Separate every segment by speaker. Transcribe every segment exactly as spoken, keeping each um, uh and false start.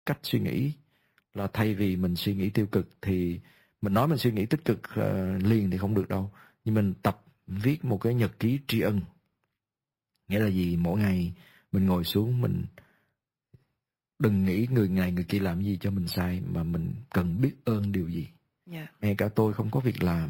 Speaker 1: cách suy nghĩ, là thay vì mình suy nghĩ tiêu cực thì mình nói mình suy nghĩ tích cực uh, liền thì không được đâu, nhưng mình tập viết một cái nhật ký tri ân. Nghĩa là gì? Mỗi ngày mình ngồi xuống, mình đừng nghĩ người này người kia làm gì cho mình sai, mà mình cần biết ơn điều gì.
Speaker 2: Yeah.
Speaker 1: Ngay cả tôi không có việc làm,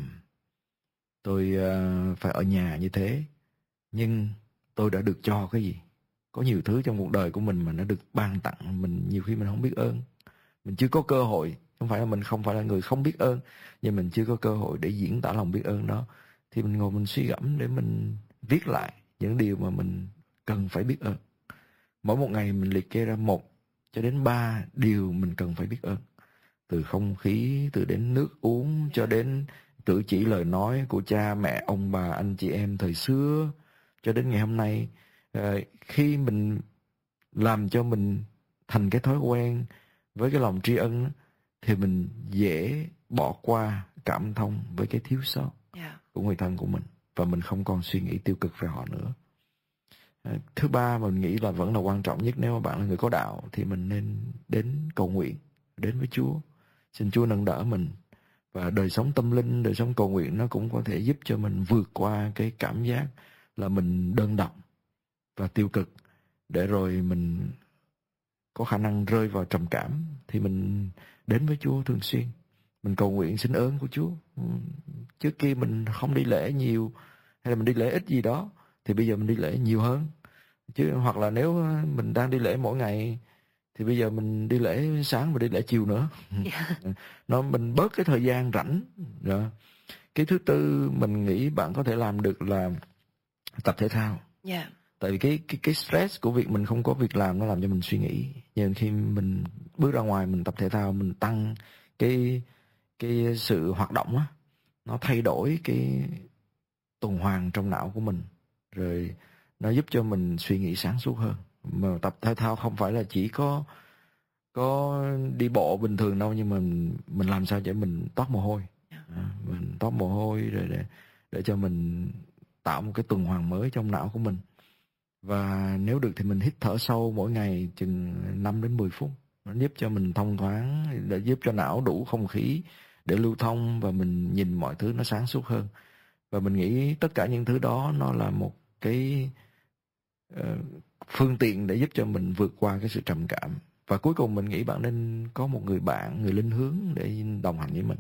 Speaker 1: tôi uh, phải ở nhà như thế, nhưng tôi đã được cho cái gì. Có nhiều thứ trong cuộc đời của mình mà nó được ban tặng mình, nhiều khi mình không biết ơn. Mình chưa có cơ hội, không phải là mình không phải là người không biết ơn, nhưng mình chưa có cơ hội để diễn tả lòng biết ơn đó. Thì mình ngồi mình suy gẫm để mình viết lại những điều mà mình cần phải biết ơn. Mỗi một ngày mình liệt kê ra một cho đến ba điều mình cần phải biết ơn. Từ không khí, từ đến nước uống, cho đến cử chỉ lời nói của cha mẹ, ông bà, anh chị em thời xưa, cho đến ngày hôm nay. À, khi mình làm cho mình thành cái thói quen với cái lòng tri ân, thì mình dễ bỏ qua cảm thông với cái thiếu sót
Speaker 2: Yeah.
Speaker 1: của người thân của mình, và mình không còn suy nghĩ tiêu cực về họ nữa. À, thứ ba mình nghĩ là vẫn là quan trọng nhất, nếu mà bạn là người có đạo thì mình nên đến cầu nguyện, đến với Chúa, xin Chúa nâng đỡ mình. Và đời sống tâm linh, đời sống cầu nguyện nó cũng có thể giúp cho mình vượt qua cái cảm giác là mình đơn độc và tiêu cực, để rồi mình có khả năng rơi vào trầm cảm. Thì mình đến với Chúa thường xuyên, mình cầu nguyện xin ơn của Chúa. Trước kia mình không đi lễ nhiều, hay là mình đi lễ ít gì đó, thì bây giờ mình đi lễ nhiều hơn. Chứ hoặc là nếu mình đang đi lễ mỗi ngày, thì bây giờ mình đi lễ sáng, mình đi lễ chiều nữa.
Speaker 2: Yeah.
Speaker 1: Nó mình bớt cái thời gian rảnh rồi. Cái thứ tư mình nghĩ bạn có thể làm được là tập thể thao.
Speaker 2: Yeah.
Speaker 1: Tại vì cái cái cái stress của việc mình không có việc làm nó làm cho mình suy nghĩ. Nhưng khi mình bước ra ngoài mình tập thể thao, mình tăng cái cái sự hoạt động á, nó thay đổi cái tuần hoàn trong não của mình, rồi nó giúp cho mình suy nghĩ sáng suốt hơn. Mà tập thể thao không phải là chỉ có có đi bộ bình thường đâu, nhưng mà mình mình làm sao để mình toát mồ hôi, à, mình toát mồ hôi rồi để để cho mình tạo một cái tuần hoàn mới trong não của mình. Và nếu được thì mình hít thở sâu mỗi ngày chừng năm đến mười phút. Nó giúp cho mình thông thoáng, để giúp cho não đủ không khí để lưu thông, và mình nhìn mọi thứ nó sáng suốt hơn. Và mình nghĩ tất cả những thứ đó nó là một cái uh, phương tiện để giúp cho mình vượt qua cái sự trầm cảm. Và cuối cùng mình nghĩ bạn nên có một người bạn, người linh hướng để đồng hành với mình.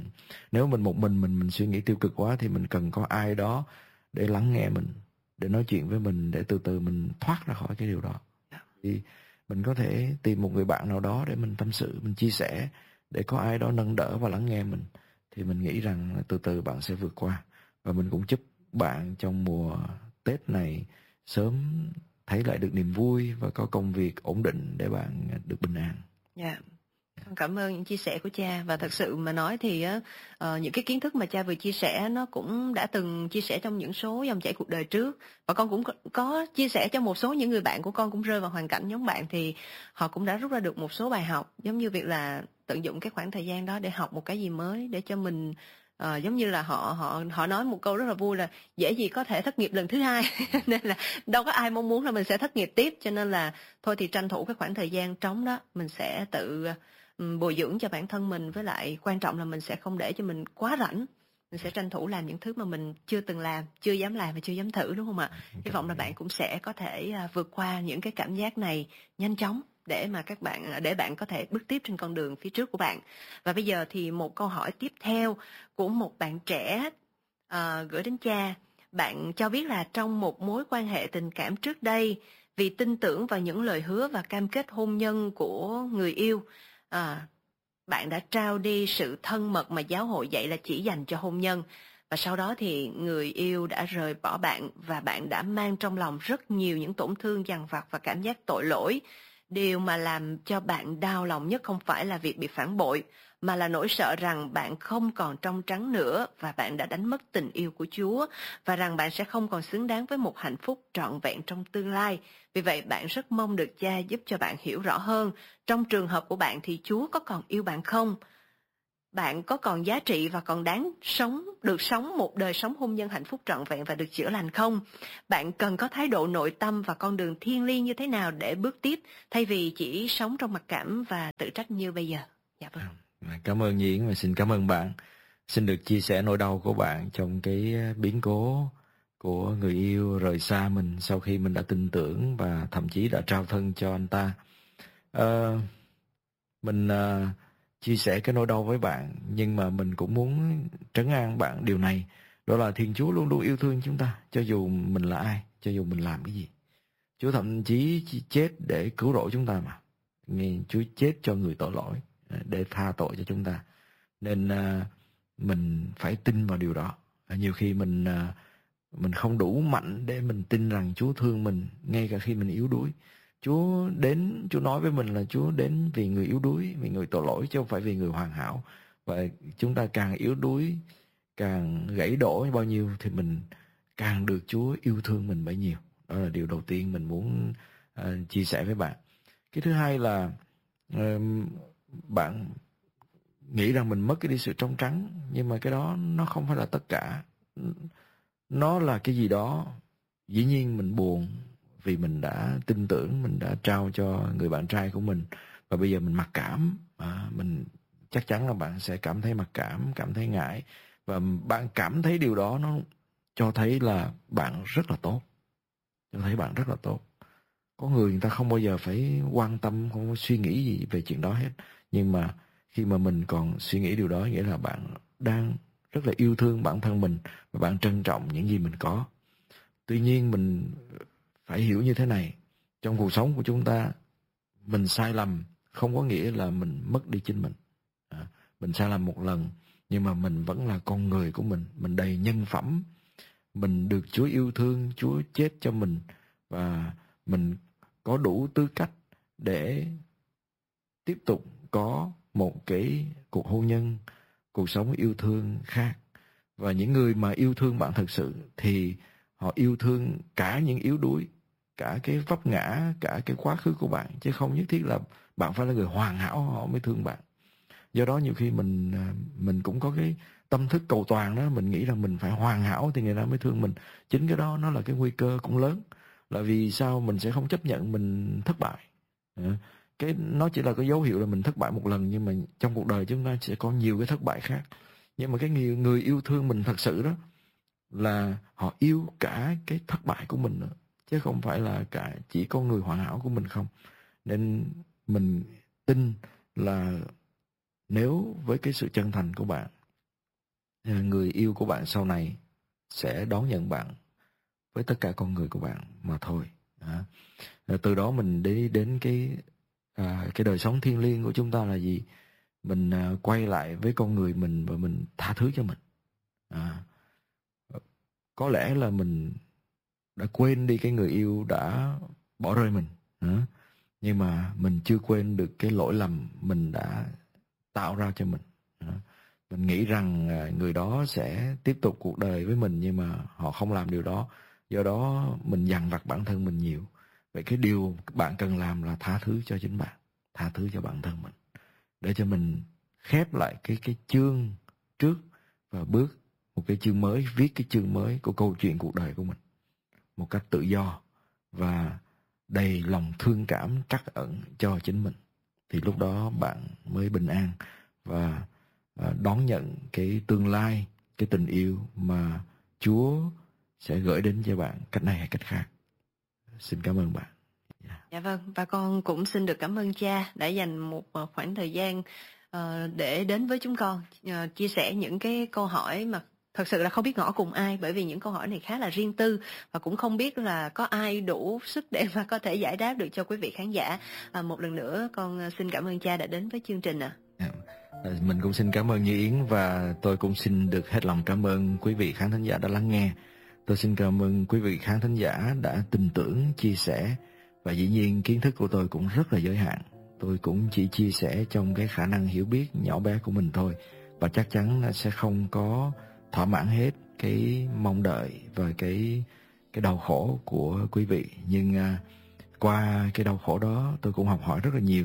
Speaker 1: Nếu mình một mình mình mình suy nghĩ tiêu cực quá, thì mình cần có ai đó để lắng nghe mình, để nói chuyện với mình, để từ từ mình thoát ra khỏi cái điều đó. Thì mình có thể tìm một người bạn nào đó để mình tâm sự, mình chia sẻ, để có ai đó nâng đỡ và lắng nghe mình. Thì mình nghĩ rằng từ từ bạn sẽ vượt qua. Và mình cũng chúc bạn trong mùa Tết này sớm thấy lại được niềm vui và có công việc ổn định để bạn được bình an.
Speaker 2: Dạ. Yeah. Cảm ơn những chia sẻ của cha. Và thật sự mà nói thì uh, những cái kiến thức mà cha vừa chia sẻ nó cũng đã từng chia sẻ trong những số dòng chảy cuộc đời trước, và con cũng có, có chia sẻ cho một số những người bạn của con cũng rơi vào hoàn cảnh giống bạn, thì họ cũng đã rút ra được một số bài học, giống như việc là tận dụng cái khoảng thời gian đó để học một cái gì mới, để cho mình uh, giống như là họ họ họ nói một câu rất là vui là dễ gì có thể thất nghiệp lần thứ hai. Nên là đâu có ai mong muốn là mình sẽ thất nghiệp tiếp, cho nên là thôi thì tranh thủ cái khoảng thời gian trống đó mình sẽ tự bồi dưỡng cho bản thân mình, với lại quan trọng là mình sẽ không để cho mình quá rảnh, mình sẽ tranh thủ làm những thứ mà mình chưa từng làm, chưa dám làm và chưa dám thử, đúng không ạ? Hy vọng là bạn cũng sẽ có thể vượt qua những cái cảm giác này nhanh chóng, để mà các bạn để bạn có thể bước tiếp trên con đường phía trước của bạn. Và bây giờ thì một câu hỏi tiếp theo của một bạn trẻ uh, gửi đến cha. Bạn cho biết là trong một mối quan hệ tình cảm trước đây, vì tin tưởng vào những lời hứa và cam kết hôn nhân của người yêu, À, bạn đã trao đi sự thân mật mà giáo hội dạy là chỉ dành cho hôn nhân. Và sau đó thì người yêu đã rời bỏ bạn, và bạn đã mang trong lòng rất nhiều những tổn thương dằn vặt và cảm giác tội lỗi. Điều mà làm cho bạn đau lòng nhất không phải là việc bị phản bội, mà là nỗi sợ rằng bạn không còn trong trắng nữa, và bạn đã đánh mất tình yêu của Chúa, và rằng bạn sẽ không còn xứng đáng với một hạnh phúc trọn vẹn trong tương lai. Vì vậy bạn rất mong được cha giúp cho bạn hiểu rõ hơn, trong trường hợp của bạn thì Chúa có còn yêu bạn không? bạn có còn giá trị và còn đáng sống, được sống một đời sống hôn nhân hạnh phúc trọn vẹn và được chữa lành không? Bạn cần có thái độ nội tâm và con đường thiêng liêng như thế nào để bước tiếp, thay vì chỉ sống trong mặc cảm và tự trách như bây giờ? Dạ vâng.
Speaker 1: Cảm ơn Nhi Yến và xin cảm ơn bạn. Xin được chia sẻ nỗi đau của bạn trong cái biến cố của người yêu rời xa mình sau khi mình đã tin tưởng và thậm chí đã trao thân cho anh ta. Uh, mình uh, chia sẻ cái nỗi đau với bạn, nhưng mà mình cũng muốn trấn an bạn điều này, đó là Thiên Chúa luôn luôn yêu thương chúng ta, cho dù mình là ai, cho dù mình làm cái gì. Chúa thậm chí chết để cứu rỗi chúng ta mà. Nghe Chúa chết cho người tội lỗi để tha tội cho chúng ta. Nên uh, mình phải tin vào điều đó. Nhiều khi mình uh, mình không đủ mạnh để mình tin rằng Chúa thương mình ngay cả khi mình yếu đuối. Chúa đến, Chúa nói với mình là Chúa đến vì người yếu đuối, vì người tội lỗi, chứ không phải vì người hoàn hảo. Và chúng ta càng yếu đuối, càng gãy đổ bao nhiêu thì mình càng được Chúa yêu thương mình bấy nhiêu. Đó là điều đầu tiên mình muốn uh, chia sẻ với bạn. Cái thứ hai là uh, bạn nghĩ rằng mình mất cái đi sự trong trắng, nhưng mà cái đó nó không phải là tất cả. Nó là cái gì đó. Dĩ nhiên mình buồn vì mình đã tin tưởng, mình đã trao cho người bạn trai của mình, và bây giờ mình mặc cảm. À, mình chắc chắn là bạn sẽ cảm thấy mặc cảm, cảm thấy ngại, và bạn cảm thấy điều đó nó cho thấy là bạn rất là tốt, cho thấy bạn rất là tốt. Có người người ta không bao giờ phải quan tâm, không có suy nghĩ gì về chuyện đó hết, nhưng mà khi mà mình còn suy nghĩ điều đó, nghĩa là bạn đang rất là yêu thương bản thân mình và bạn trân trọng những gì mình có. Tuy nhiên mình phải hiểu như thế này, trong cuộc sống của chúng ta, mình sai lầm không có nghĩa là mình mất đi chính mình. À, mình sai lầm một lần, nhưng mà mình vẫn là con người của mình, mình đầy nhân phẩm, mình được Chúa yêu thương, Chúa chết cho mình, và mình có đủ tư cách để tiếp tục có một cái cuộc hôn nhân, cuộc sống yêu thương khác. Và những người mà yêu thương bạn thật sự thì họ yêu thương cả những yếu đuối, cả cái vấp ngã, cả cái quá khứ của bạn, chứ không nhất thiết là bạn phải là người hoàn hảo họ mới thương bạn. Do đó nhiều khi mình mình cũng có cái tâm thức cầu toàn đó, mình nghĩ rằng mình phải hoàn hảo thì người ta mới thương mình. Chính cái đó nó là cái nguy cơ cũng lớn, là vì sao mình sẽ không chấp nhận mình thất bại. Cái nó chỉ là cái dấu hiệu là mình thất bại một lần, nhưng mà trong cuộc đời chúng ta sẽ có nhiều cái thất bại khác. Nhưng mà cái người, người yêu thương mình thật sự đó là họ yêu cả cái thất bại của mình nữa, chứ không phải là cả chỉ có người hoàn hảo của mình không. Nên mình tin là nếu với cái sự chân thành của bạn, người yêu của bạn sau này sẽ đón nhận bạn với tất cả con người của bạn mà thôi. À, từ đó mình đi đến cái à, cái đời sống thiêng liêng của chúng ta là gì? Mình à, quay lại với con người mình và mình tha thứ cho mình. À, có lẽ là mình đã quên đi cái người yêu đã bỏ rơi mình, à, nhưng mà mình chưa quên được cái lỗi lầm mình đã tạo ra cho mình. À, mình nghĩ rằng người đó sẽ tiếp tục cuộc đời với mình, nhưng mà họ không làm điều đó. Do đó mình dằn vặt bản thân mình nhiều. Vậy cái điều bạn cần làm là tha thứ cho chính bạn, tha thứ cho bản thân mình, để cho mình khép lại cái cái chương trước và bước một cái chương mới, viết cái chương mới của câu chuyện cuộc đời của mình một cách tự do và đầy lòng thương cảm trắc ẩn cho chính mình. Thì lúc đó bạn mới bình an và đón nhận cái tương lai, cái tình yêu mà Chúa sẽ gửi đến cho bạn cách này hay cách khác. Xin cảm ơn bạn. Yeah.
Speaker 2: Dạ vâng, và con cũng xin được cảm ơn cha đã dành một khoảng thời gian uh, để đến với chúng con, uh, chia sẻ những cái câu hỏi mà thật sự là không biết ngỏ cùng ai, bởi vì những câu hỏi này khá là riêng tư và cũng không biết là có ai đủ sức để mà có thể giải đáp được cho quý vị khán giả. À, một lần nữa con xin cảm ơn cha đã đến với chương trình ạ. À.
Speaker 1: Yeah. Mình cũng xin cảm ơn Như Yến, và tôi cũng xin được hết lòng cảm ơn quý vị khán thính giả đã lắng nghe. Tôi xin cảm ơn quý vị khán thính giả đã tin tưởng, chia sẻ, và dĩ nhiên kiến thức của tôi cũng rất là giới hạn. Tôi cũng chỉ chia sẻ trong cái khả năng hiểu biết nhỏ bé của mình thôi, và chắc chắn là sẽ không có thỏa mãn hết cái mong đợi và cái cái đau khổ của quý vị. Nhưng uh, qua cái đau khổ đó tôi cũng học hỏi rất là nhiều,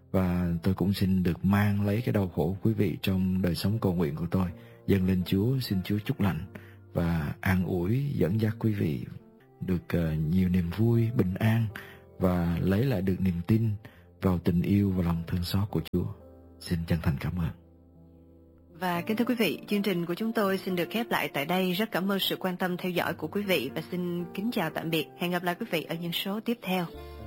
Speaker 1: Và tôi cũng xin được mang lấy cái đau khổ của quý vị trong đời sống cầu nguyện của tôi, dâng lên Chúa, xin Chúa chúc lành và an ủi, dẫn dắt quý vị được uh, nhiều niềm vui, bình an và lấy lại được niềm tin vào tình yêu và lòng thương xót của Chúa. Xin chân thành cảm ơn.
Speaker 2: Và kính thưa quý vị, chương trình của chúng tôi xin được khép lại tại đây. Rất cảm ơn sự quan tâm theo dõi của quý vị và xin kính chào tạm biệt. Hẹn gặp lại quý vị ở những số tiếp theo.